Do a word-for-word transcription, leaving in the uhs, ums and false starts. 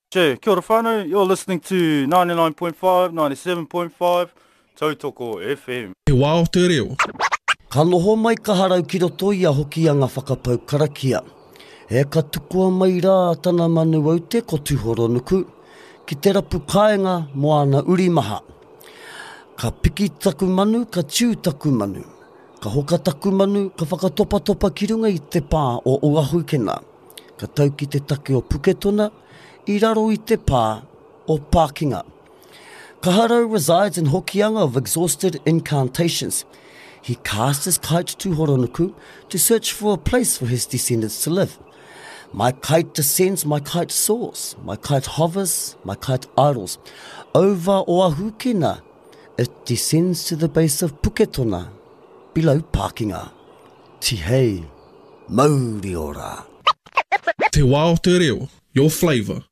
Che, kia ora whānau, you're listening to ninety-nine point five, ninety-seven point five, Tautoko F M. He wā o te reo. Ka noho mai ka harau ki roto i a hoki a ngā whakapau karakia. E ka tukua mai rā tana manu au te kotuhoro nuku, ki te rapu kāinga mo ana urimaha. Ka piki taku manu, ka tiu taku manu. Ka hoka taku manu, ka whakatopa-topa ki runga i te pā o Oahukena. Ka tau ki te take o Puketona, i raro i te pā o Pākinga. Ka harau resides in Hokianga of exhausted incantations. He cast his kite to Horonuku to search for a place for his descendants to live. My kite descends, my kite soars, my kite hovers, my kite idles. Over Oahukena, it descends to the base of Puketona, below Pākinga. Tihei, mauri ora. Te wā o te reo, your flavour.